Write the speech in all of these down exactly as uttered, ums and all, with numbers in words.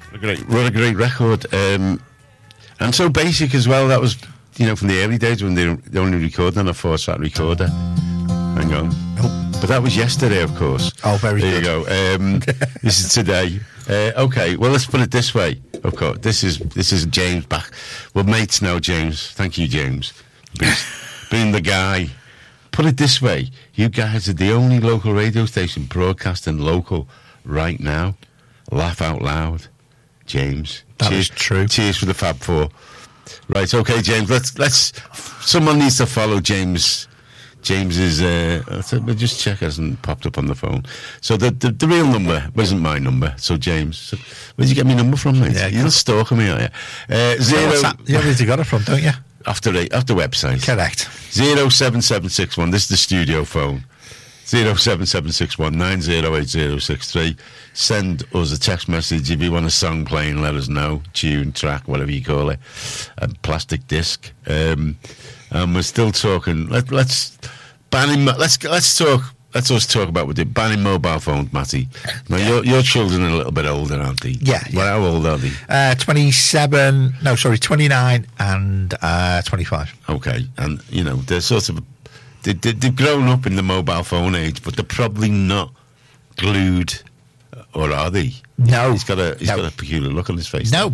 What a great, what a great record. Um, and so basic as well. That was, you know, from the early days when they were only recording on a four-track recorder. Hang on. Oh. But that was yesterday, of course. Oh, very there good. There you go. Um, this is today. Uh, okay, well, let's put it this way. Of course, this is this is James back. Well, mates now, James. Thank you, James. Being, being the guy. Put it this way. You guys are the only local radio station broadcasting local right now. Laugh out loud. James. That cheers, is true. Cheers for the Fab Four. Right, okay, James. Let's let's. Someone needs to follow James. James's. Uh, we'll just check. Hasn't popped up on the phone. So the the, the real number wasn't my number. So James, so where did you get my number from, mate? Yeah, You're not stalking me, are you? Uh, zero. You know where you got it from, don't you? After the after website. Correct. Zero seven seven six one. This is the studio phone. Zero seven seven six one nine zero eight zero six three. Send us a text message if you want a song playing. Let us know. Tune, track, whatever you call it. A plastic disc. Um, and we're still talking. Let, let's banning. Let's let's talk. Let's us talk about with it. Banning mobile phones, Matty. Now yeah. your your children are a little bit older, aren't they? Yeah. Well, yeah. how old are they? Uh, twenty-seven. No, sorry, twenty-nine and uh, twenty-five. Okay, and you know they're sort of they, they, they've grown up in the mobile phone age, but they're probably not glued, or are they? No, he's got a he's no. got a peculiar look on his face. No,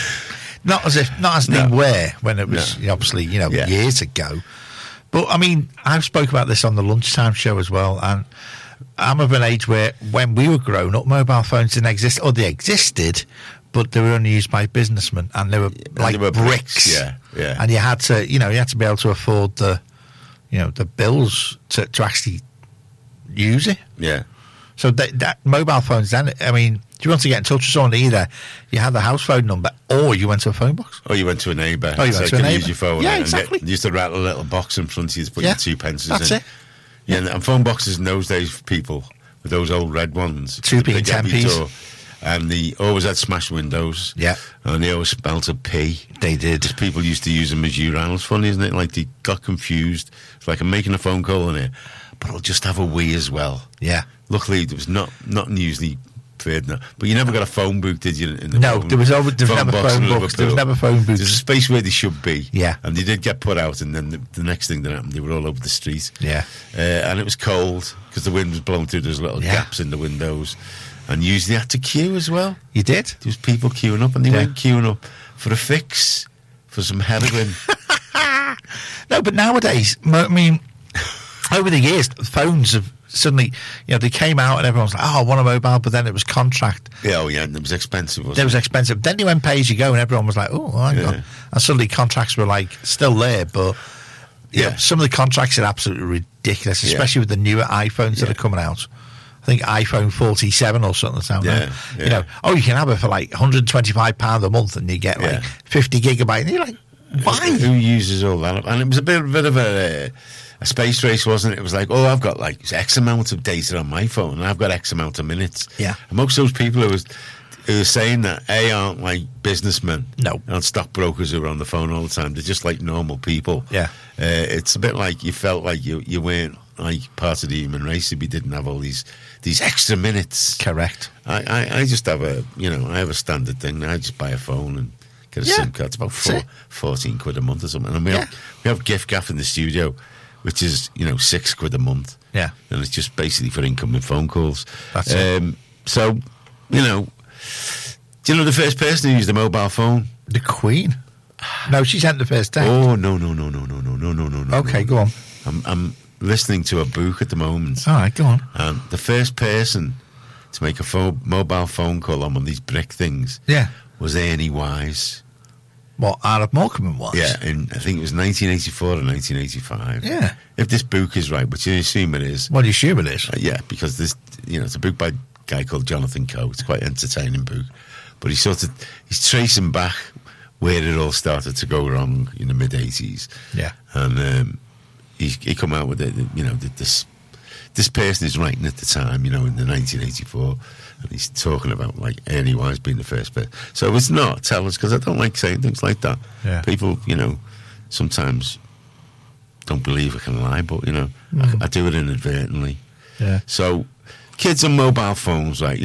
not as if not as No. they were when it was No. obviously you know Yeah. years ago. But I mean, I've spoke about this on the lunchtime show as well, and I'm of an age where when we were growing up, mobile phones didn't exist, or they existed, but they were only used by businessmen, and they were And like they were bricks. Yeah, yeah. And you had to, you know, you had to be able to afford the, you know, the bills to, to actually use it. yeah. So that, that mobile phones then, I mean, if you want to get in touch with someone, either you had the house phone number or you went to a phone box. Or you went to a neighbour. Oh, you so went to a can neighbour. use your phone. Yeah, and exactly. Get, you used to rattle a little box in front of you to put Yeah, your two pences that's in. it. Yeah, and, and phone boxes in those days for people with those old red ones. Two p and Big ten heavy p's. door. And they always had smashed windows. Yeah. And they always smelt of pee. They did. Because people used to use them as urinals. Funny, isn't it? Like they got confused. It's like I'm making a phone call in here, but I'll just have a wee as well. Yeah. Luckily, there was not not usually fared now. But you never got a phone booth, did you? In the No, phone, there was always there was phone never box phone in books. There was Liverpool. never phone booths. There's a space where they should be. Yeah. And they did get put out, and then the, the next thing that happened, they were all over the street. Yeah. Uh, and it was cold because the wind was blowing through those little Yeah. gaps in the windows. And usually had to queue as well. You did? There was people queuing up, and they Yeah. weren't queuing up for a fix, for some heroin. No, but nowadays, I mean, over the years, phones have suddenly, you know, they came out and everyone was like, oh, I want a mobile, but then it was contract. Yeah, oh yeah, and it was expensive, wasn't It was expensive. Then you went pay as you go and everyone was like, oh, hang Yeah. on. And suddenly contracts were like still there, but you Yeah. know, some of the contracts are absolutely ridiculous, Yeah. especially with the newer iPhones that Yeah. are coming out. I think iPhone forty-seven or something that's out Yeah, now. yeah. You know, oh, you can have it for like one hundred twenty-five pounds a month and you get like Yeah. fifty gigabyte. And you're like, why? Who uses all that? And it was a bit, bit of a, a space race, wasn't it? It was like, oh, I've got like X amount of data on my phone, and I've got X amount of minutes. Yeah. And most of those people who was who are saying that A aren't like businessmen, No. aren't stockbrokers who are on the phone all the time. They're just like normal people. Yeah. Uh, it's a bit like you felt like you you weren't like part of the human race if you didn't have all these these extra minutes. Correct. I, I, I just have a, you know, I have a standard thing. I just buy a phone and get a Yeah, SIM card. It's about four, that's it. fourteen quid a month or something. And we, Yeah. have, we have gift gaff in the studio, which is, you know, six quid a month. Yeah. And it's just basically for incoming phone calls. That's it. um, So, you know, do you know the first person who used a mobile phone? The Queen? No, she sent the first text. Oh, no, no, no, no, no, no, no, no, no. Okay, no. go on. I'm, I'm listening to a book at the moment. All right, go on. And the first person to make a phone, mobile phone call on one of these brick things Yeah. was Ernie Wise. What, Arab Morecambe was? Yeah, in I think it was nineteen eighty-four or nineteen eighty-five. Yeah. If this book is right, which I assume it is. What do you assume it is? Uh, yeah, because this, you know, it's a book by a guy called Jonathan Coe. It's quite an entertaining book. But he's sort of, he's tracing back where it all started to go wrong in the mid-eighties. Yeah. And um, he, he come out with it, you know, this this person is writing at the time, you know, in the nineteen eighty-four, and he's talking about, like, Ernie Wise being the first person. So it's not, tell us, because I don't like saying things like that. Yeah. People, you know, sometimes don't believe I can lie, but, you know, Mm. I, I do it inadvertently. Yeah. So kids on mobile phones, right, you know,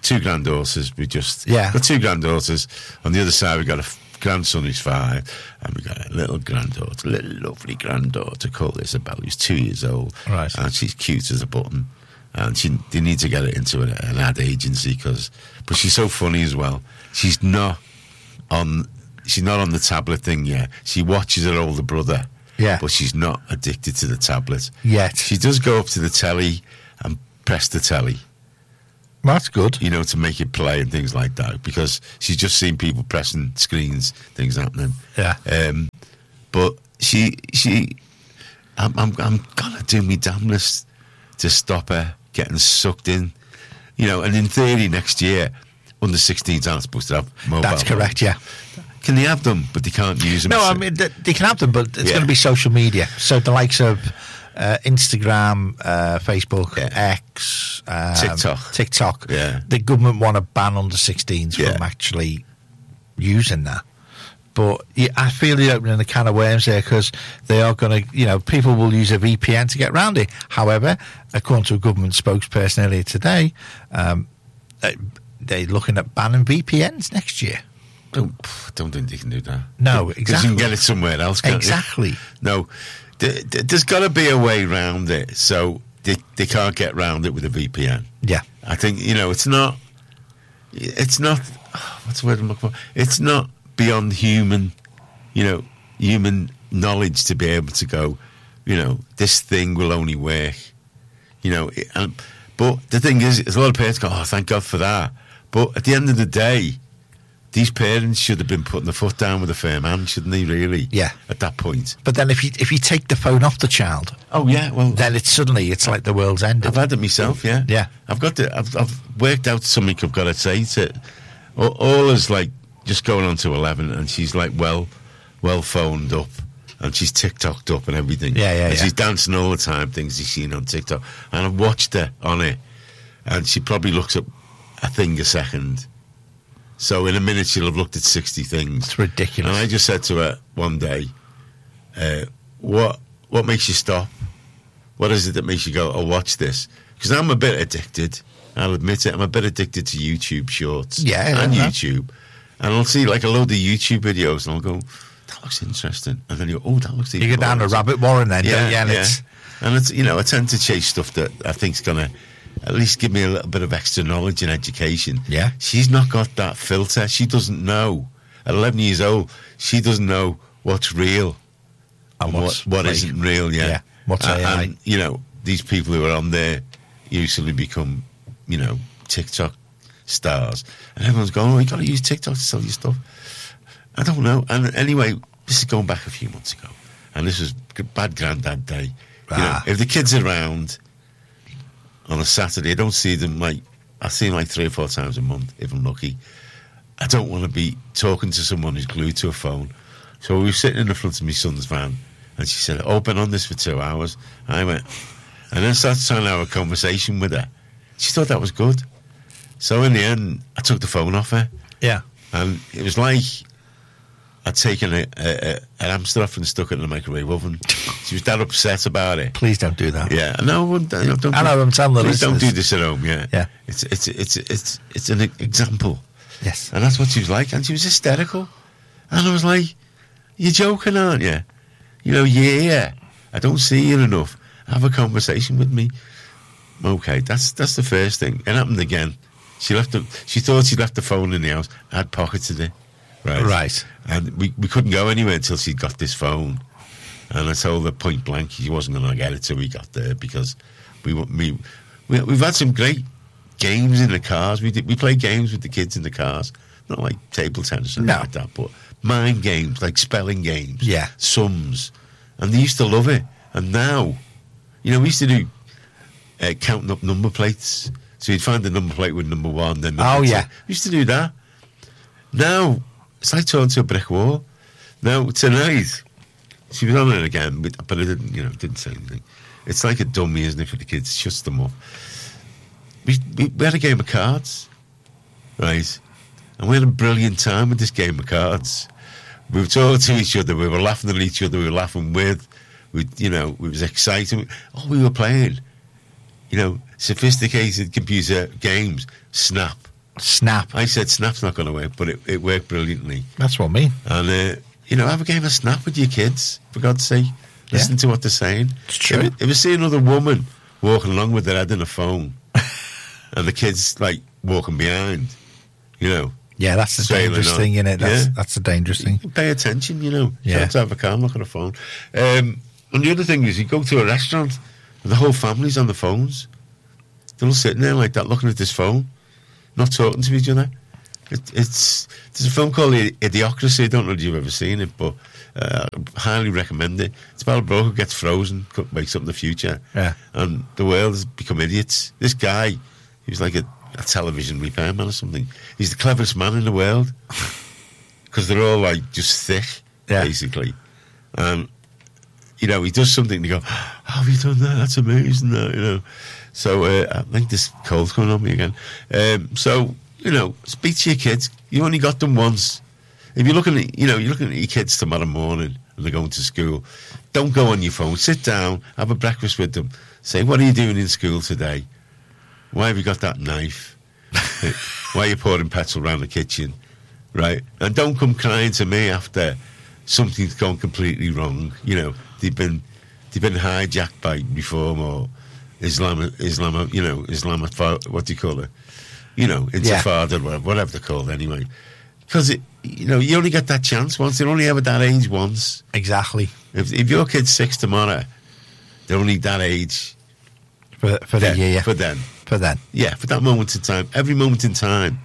two granddaughters. We just Yeah. got two granddaughters. On the other side, we got a f- grandson who's five, and we got a little granddaughter, a little lovely granddaughter called Isabel, who's two years old. Right. And she's cute as a button. And she, they need to get her into an, an ad agency, cause, but she's so funny as well. She's not on, she's not on the tablet thing yet. She watches her older brother. Yeah. But she's not addicted to the tablet. Yet. She does go up to the telly and press the telly, That's good. you know, to make it play and things like that, because she's just seen people pressing screens, things happening. Yeah. Um, but she, she, I'm, I'm, I'm gonna do me damnedest to stop her getting sucked in, you know. And in theory, next year, under sixteens aren't supposed to have mobile. That's correct, yeah. Can they have them, but they can't use them? No, So- I mean, th- they can have them, but it's Yeah. going to be social media. So the likes of uh, Instagram, uh, Facebook, Yeah. X, um, TikTok. TikTok. Yeah. The government want to ban under sixteens Yeah. from actually using that. But yeah, I feel you're opening a can of worms there, because they are going to, you know, people will use a V P N to get around it. However, according to a government spokesperson earlier today, um, uh, they're looking at banning V P Ns next year. Don't, don't think they can do that. No, Because exactly. you can get it somewhere else, can't you? Exactly. No, th- th- there's got to be a way around it, so they, they can't get around it with a V P N. Yeah. I think, you know, it's not, it's not, what's the word I'm looking for? It's not beyond human, you know, human knowledge to be able to go, you know, this thing will only work, you know. It, and, but the thing is, there's a lot of parents go, oh, thank God for that. But at the end of the day, these parents should have been putting the foot down with a firm hand, shouldn't they, really? Yeah. At that point. But then if you if you take the phone off the child, Oh, yeah, well... then it's suddenly it's like the world's ended. I've had it myself, yeah. Yeah. I've got to, I've, I've worked out something I've got to say to all, all is like just going on to eleven, and she's like well, well phoned up, and she's TikToked up and everything. Yeah, yeah, And yeah. she's dancing all the time, things she's seen on TikTok. And I've watched her on it, and she probably looks at a thing a second. So in a minute she'll have looked at sixty things. It's ridiculous. And I just said to her one day, uh, what what makes you stop? What is it that makes you go, oh, watch this? Because I'm a bit addicted. I'll admit it. I'm a bit addicted to YouTube shorts. Yeah, And yeah. YouTube. And I'll see like a load of YouTube videos, and I'll go, that looks interesting. And then you go, oh, that looks You even go down more a rabbit warren then, don't you? And yeah. it's, And it's, you know, I tend to chase stuff that I think's going to at least give me a little bit of extra knowledge and education. Yeah. She's not got that filter. She doesn't know. At eleven years old, she doesn't know what's real and and what's what, what fake. isn't real, yeah. Yeah, what's and, A I. and, you know, these people who are on there usually become, you know, TikTok stars. And everyone's going, oh, you got to use TikTok to sell your stuff. I don't know. And anyway, this is going back a few months ago. And this was g- bad granddad day. You know, Ah. if the kids are around on a Saturday, I don't see them like, I see them like three or four times a month, if I'm lucky. I don't want to be talking to someone who's glued to a phone. So we were sitting in the front of my son's van, and she said, oh, I've been on this for two hours. I went, and then started trying to have a conversation with her. She thought that was good. So in the end, I took the phone off her, Yeah. and it was like I'd taken a, a, a, an hamster off and stuck it in the microwave oven. She was that upset about it. Please don't do that. Yeah, no, I wouldn't, you know, don't I do- know, I'm telling the please don't listeners. do this at home. Yeah, Yeah. It's it's it's it's it's an example, Yes. and that's what she was like, and she was hysterical, and I was like, "You're joking, aren't you? You know, you're here. I don't see you enough. Have a conversation with me." Okay, that's that's the first thing. It happened again. She left the. She thought she'd left the phone in the house. I had pocketed it. Right. Right. And we, we couldn't go anywhere until she got this phone. And I told her point blank she wasn't going to get it till we got there, because we we, we we've had some great games in the cars. We did, we play games with the kids in the cars, not like table tennis and No. like that, but mind games like spelling games, Yeah. sums, and they used to love it. And now, you know, we used to do uh, counting up number plates. So you'd find the number plate with number one, then number Oh, two. yeah. We used to do that. Now it's like talking to a brick wall. Now tonight, she was on it again, but, but I didn't, you know, didn't say anything. It's like a dummy, isn't it, for the kids? It shuts them up. We, we we had a game of cards, right? And we had a brilliant time with this game of cards. We were talking to each other. We were laughing at each other. We were laughing with. We, you know, it was exciting. Oh, we were playing, you know, sophisticated computer games. Snap, Snap. I said Snap's not going to work, but it, it worked brilliantly. That's what I mean. And, uh, you know, have a game of Snap with your kids, for God's sake. Listen Yeah. to what they're saying. It's true. If, if you see another woman walking along with their head in a phone and the kids, like, walking behind, you know. Yeah, that's the Sailing dangerous on. thing, isn't it? That's, Yeah. that's the dangerous thing. Pay attention, you know. Yeah. You have to have a car, look at a phone. Um, and the other thing is, you go to a restaurant and the whole family's on the phones. They're all sitting there like that, looking at this phone, not talking to each other. It, it's there's a film called Idiocracy. I don't know if you've ever seen it, but uh, I highly recommend it. It's about a bloke who gets frozen, co- wakes up in the future, Yeah. and the world has become idiots. This guy, he was like a, a television repairman or something. He's the cleverest man in the world because they're all like just thick, Yeah. basically. Um, you know, he does something. And you go, "Oh, have you done that? That's amazing!" That, you know. So uh, I think this cold's coming on me again. Um, so you know, speak to your kids. You only got them once. If you're looking at, you know, you're looking at your kids tomorrow morning and they're going to school, don't go on your phone. Sit down, have a breakfast with them. Say, what are you doing in school today? Why have you got that knife? Why are you pouring petrol around the kitchen? Right? And don't come crying to me after something's gone completely wrong. You know, they've been they've been hijacked by reform or Islam, Islam, you know, Islam, what do you call it? You know, Intifada, yeah. whatever they're called anyway. Because, it, you know, you only get that chance once. They're only ever that age once. Exactly. If, if your kid's six tomorrow, they're only that age. For, for the year. For then. For then. Yeah, for that moment in time. Every moment in time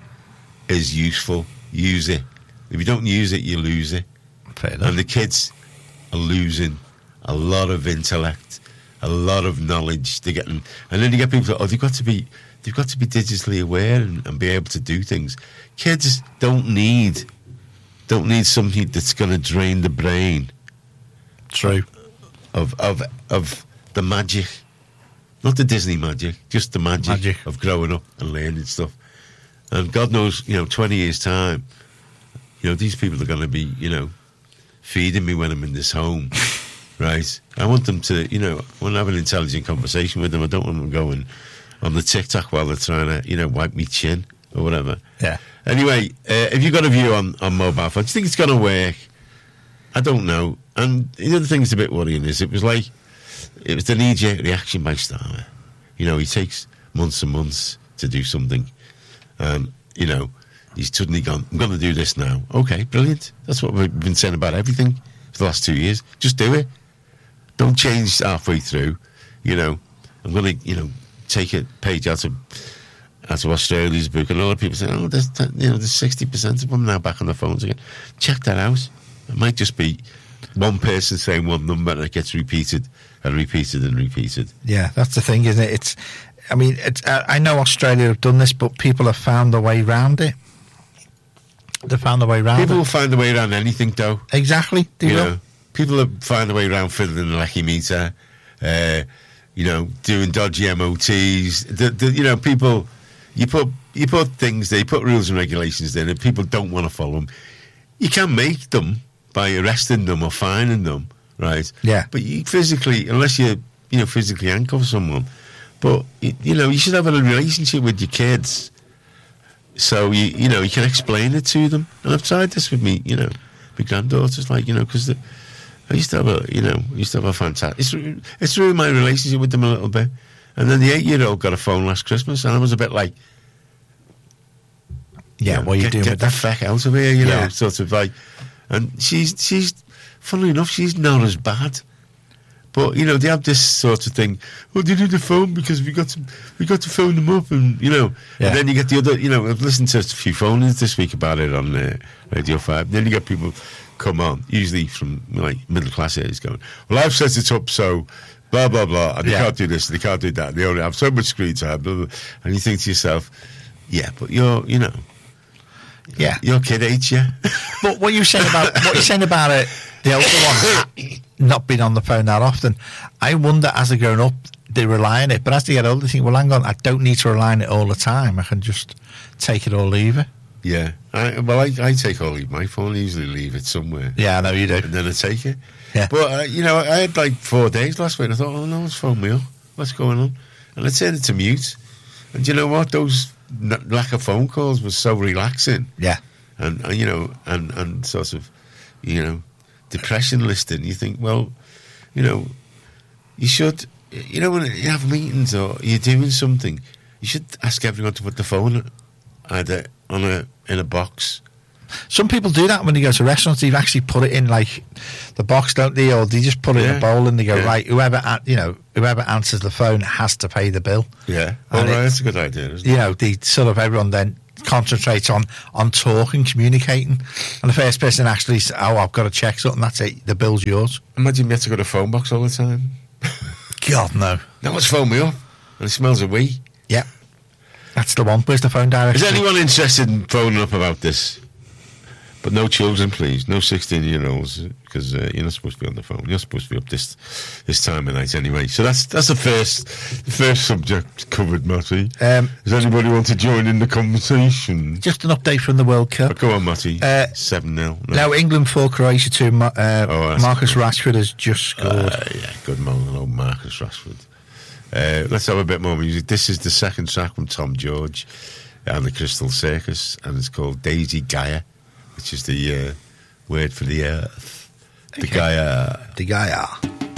is useful. Use it. If you don't use it, you lose it. Fair enough. And the kids are losing a lot of intellect, a lot of knowledge. They're getting, and then you get people, oh, they've got to be... They've got to be digitally aware and, and be able to do things. Kids don't need don't need something that's going to drain the brain. True. Of of of the magic, not the Disney magic, just the magic, Magic. of growing up and learning stuff. And God knows, you know, twenty years time, you know, these people are going to be, you know, feeding me when I'm in this home, right? I want them to, you know, I want to have an intelligent conversation with them. I don't want them going on the TikTok while they're trying to, you know, wipe me chin or whatever. Yeah. Anyway, uh, if you've got a view on, on mobile phones, do you think it's going to work? I don't know. And the other thing that's a bit worrying is it was like, it was the knee-jerk reaction by Starmer. You know, he takes months and months to do something. Um, you know, he's suddenly gone, I'm going to do this now. Okay, brilliant. That's what we've been saying about everything for the last two years. Just do it. Don't change halfway through. You know, I'm going to, you know, take a page out of out of Australia's book, and a lot of people say, "Oh, there's you know, there's sixty percent of them now back on their phones again." Check that out. It might just be one person saying one number, and it gets repeated and repeated and repeated. Yeah, that's the thing, isn't it? It's, I mean, it's, uh, I know Australia have done this, but people have found a way around it. They found a way around People it. will find a way around anything, though. Exactly. They You will. know, people have found a way around fiddling the lecky meter. Uh, you know, doing dodgy M O Ts. The, the, you know, people, you put you put things there, you put rules and regulations there, and people don't want to follow them. You can make them by arresting them or fining them, right? Yeah. But you physically, unless you, you know, physically handcuff someone, but you, you know, you should have a relationship with your kids, so you you know you can explain it to them. And I've tried this with me, you know, my granddaughters, like you know, because. I used to have a, you know, I used to have a fantastic. It's, it's ruined my relationship with them a little bit. And then the eight-year-old got a phone last Christmas, and I was a bit like, Yeah, you know, what are you get, doing get with the that? feck out of here, you Yeah. know, sort of like. And she's, she's, funnily enough, she's not as bad. But you know, they have this sort of thing. Oh, they do the phone because we got to, we got to phone them up, and you know. Yeah. And then you get the other. You know, I've listened to a few phone-ins this week about it on uh, Radio Five. Then you get people come on, usually from like middle class areas, going, "Well, I've set it up so blah blah blah, and they Yeah. can't do this, and they can't do that. And they only have so much screen time." Blah, blah. And you think to yourself, "Yeah, but you're, you know, Yeah. your kid hates you." But what you saying about what you saying about it, the older one not being on the phone that often, I wonder as they're growing up, they rely on it. But as they get older, they think, well, hang on, I don't need to rely on it all the time. I can just take it or leave it. Yeah, I, well, I, I take all my phone. I usually leave it somewhere. Yeah, I know you do. And then I take it. Yeah. But, uh, you know, I had like four days last week. I thought, oh, no one's phoned me up. What's going on? And I turned it to mute. And you know what? Those n- lack of phone calls was so relaxing. Yeah. And, and you know, and, and sort of, you know, depression listing. You think, well, you know, you should, you know, when you have meetings or you're doing something, you should ask everyone to put the phone either on a in a box. Some people do that when they go to restaurants. They've actually put it in like the box, don't they? Or they just put it Yeah. in a bowl and they go, Yeah. right, whoever a- you know, whoever answers the phone has to pay the bill. Yeah, well, And right, it- that's a good idea, isn't You it? know, the sort of everyone then concentrates on on talking, communicating, and the first person actually says, "Oh, I've got to check something." That's it. The bill's yours. Imagine you have to go to a phone box all the time. God no. Now let's phone me up, and it smells of wee. Yeah, that's the one. Where's the phone directory? Is anyone interested in phoning up about this? But no children, please. No sixteen-year-olds, because uh, you're not supposed to be on the phone. You're supposed to be up this this time of night anyway. So that's that's the first the first subject covered, Matty. Um, Does anybody want to join in the conversation? Just an update from the World Cup. Oh, go on, Matty. Uh, seven nil. Now, England four, Croatia two. Ma- uh, Oh, that's Marcus good. Rashford has just scored. Uh, yeah, good man, old Marcus Rashford. Uh, let's have a bit more music. This is the second track from Tom George and the Crystal Circus, and it's called Daisy Gaia, which is the uh, word for the earth. The Okay. Gaia. The guy, ah.